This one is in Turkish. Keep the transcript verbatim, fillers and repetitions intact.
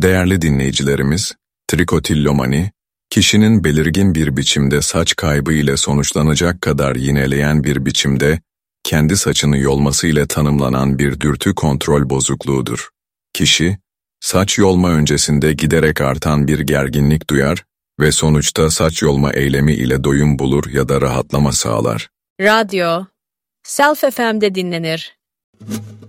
Değerli dinleyicilerimiz, trikotillomani, kişinin belirgin bir biçimde saç kaybı ile sonuçlanacak kadar yineleyen bir biçimde kendi saçını yolması ile tanımlanan bir dürtü kontrol bozukluğudur. Kişi, saç yolma öncesinde giderek artan bir gerginlik duyar ve sonuçta saç yolma eylemi ile doyum bulur ya da rahatlama sağlar. Radyo, Self F M'de dinlenir.